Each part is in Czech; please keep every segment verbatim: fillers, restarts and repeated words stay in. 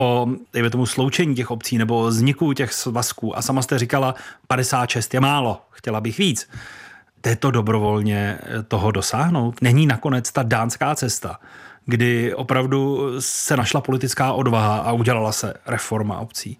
o, dejme tomu, sloučení těch obcí nebo vzniku těch svazků a sama jste říkala, padesát šest je málo, chtěla bych víc. Jde to dobrovolně toho dosáhnout? Není nakonec ta dánská cesta, kdy opravdu se našla politická odvaha a udělala se reforma obcí?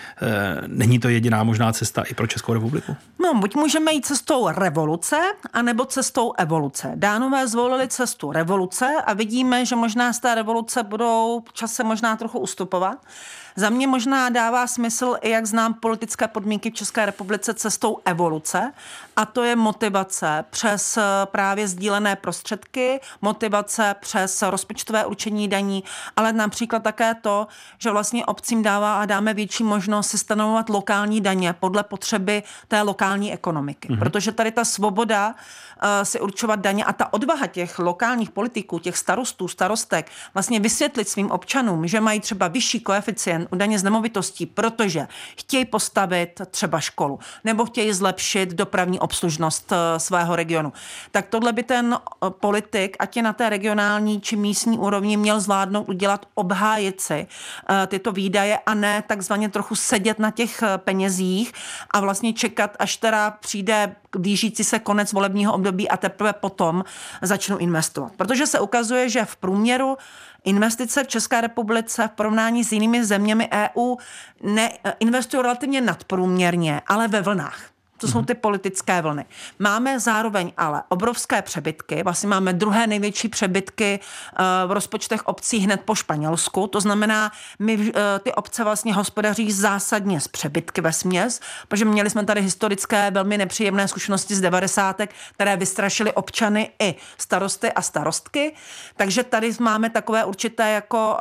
Není to jediná možná cesta i pro Českou republiku? No, buď můžeme jít cestou revoluce, anebo cestou evoluce. Dánové zvolili cestu revoluce a vidíme, že možná z té revoluce budou v čase možná trochu ustupovat. Za mě možná dává smysl, i jak znám politické podmínky v České republice, cestou evoluce. A to je motivace přes právě sdílené prostředky, motivace přes rozpočtové určení daní, ale například také to, že vlastně obcím dává a dáme větší možnost si stanovovat lokální daně podle potřeby té lokální ekonomiky. Mm-hmm. Protože tady ta svoboda uh, si určovat daně a ta odvaha těch lokálních politiků, těch starostů, starostek, vlastně vysvětlit svým občanům, že mají třeba vyšší koeficient u daně z nemovitostí, protože chtějí postavit třeba školu nebo chtějí zlepšit dopravní obslužnost svého regionu. Tak tohle by ten politik, ať je na té regionální či místní úrovni, měl zvládnout udělat, obhájit si tyto výdaje a ne takzvaně trochu sedět na těch penězích a vlastně čekat, až teda přijde blížící se konec volebního období a teprve potom začnou investovat. Protože se ukazuje, že v průměru investice v České republice v porovnání s jinými zeměmi E U neinvestují relativně nadprůměrně, ale ve vlnách. To jsou ty politické vlny. Máme zároveň ale obrovské přebytky, vlastně máme druhé největší přebytky v rozpočtech obcí hned po Španělsku, to znamená, my ty obce vlastně hospodaří zásadně s přebytky vesměs, protože měli jsme tady historické velmi nepříjemné zkušenosti z devadesátek, které vystrašily občany i starosty a starostky, takže tady máme takové určité jako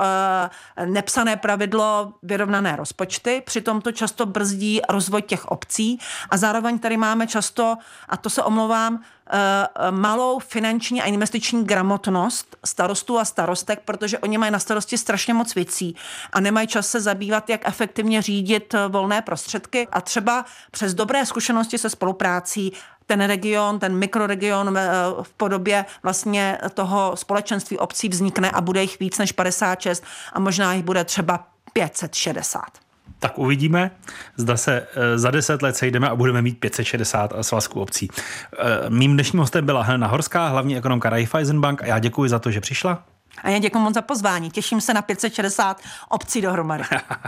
nepsané pravidlo vyrovnané rozpočty, přitom to často brzdí rozvoj těch obcí a zároveň tady máme často, a to se omlouvám, malou finanční a investiční gramotnost starostů a starostek, protože oni mají na starosti strašně moc věcí a nemají čas se zabývat, jak efektivně řídit volné prostředky a třeba přes dobré zkušenosti se spoluprácí ten region, ten mikroregion v podobě vlastně toho společenství obcí vznikne a bude jich víc než padesát šest a možná jich bude třeba pět set šedesát. Tak uvidíme, zda se za deset let sejdeme a budeme mít pět set šedesát svazků obcí. Mým dnešním hostem byla Helena Horská, hlavní ekonomka Raiffeisenbank a já děkuji za to, že přišla. A já děkuji moc za pozvání. Těším se na pět set šedesát obcí dohromady.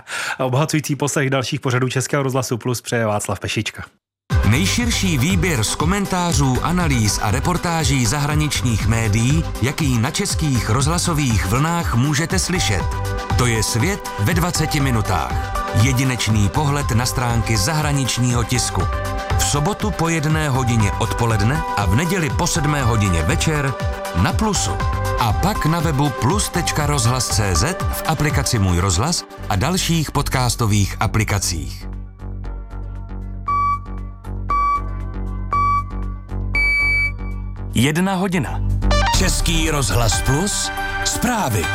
A obohacující poslech dalších pořadů Českého rozhlasu Plus přeje Václav Pešička. Nejširší výběr z komentářů, analýz a reportáží zahraničních médií, jaký na českých rozhlasových vlnách můžete slyšet. To je Svět ve dvaceti minutách. Jedinečný pohled na stránky zahraničního tisku. V sobotu po jedné hodině odpoledne a v neděli po sedmé hodině večer na Plusu. A pak na webu plus tečka rozhlas tečka cé zet, v aplikaci Můj rozhlas a dalších podcastových aplikacích. Jedna hodina. Český rozhlas Plus. Zprávy.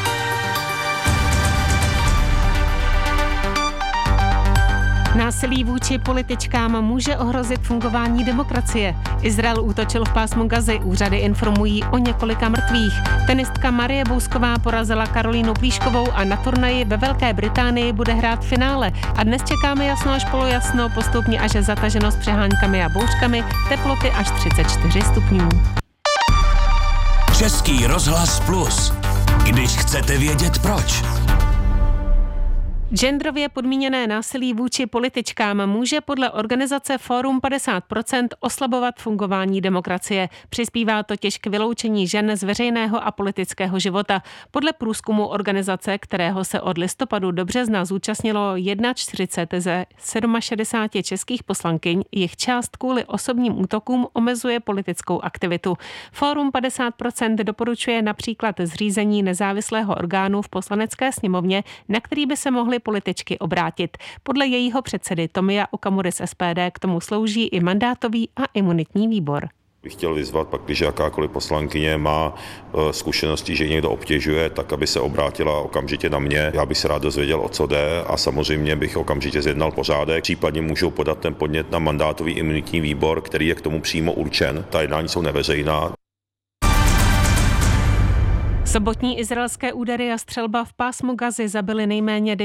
Násilí vůči političkám může ohrozit fungování demokracie. Izrael útočil v pásmu Gazy, úřady informují o několika mrtvých. Tenistka Marie Bousková porazila Karolínu Plíškovou a na turnaji ve Velké Británii bude hrát finále. A dnes čekáme jasno až polojasno, postupně až zataženost přeháňkami a bouřkami, teploty až třicet čtyři stupňů. Český rozhlas Plus. Když chcete vědět proč. Genderově podmíněné násilí vůči političkám může podle organizace Fórum padesát procent oslabovat fungování demokracie. Přispívá totiž k vyloučení žen z veřejného a politického života. Podle průzkumu organizace, kterého se od listopadu do března zúčastnilo čtyřicet jedna ze šedesát sedm českých poslankyň, jejich část kvůli osobním útokům omezuje politickou aktivitu. Fórum padesát procent doporučuje například zřízení nezávislého orgánu v poslanecké sněmovně, na který by se mohly političky obrátit. Podle jejího předsedy Tomia Okamury z S P D k tomu slouží i mandátový a imunitní výbor. Bych chtěl vyzvat, pak, když jakákoliv poslankyně má e, zkušenosti, že někdo obtěžuje, tak aby se obrátila okamžitě na mě. Já bych se rád dozvěděl, o co jde a samozřejmě bych okamžitě zjednal pořádek. Případně můžou podat ten podnět na mandátový imunitní výbor, který je k tomu přímo určen. Ta jednání jsou neveřejná. Sobotní izraelské údery a střelba v pásmu Gazy zabily nejméně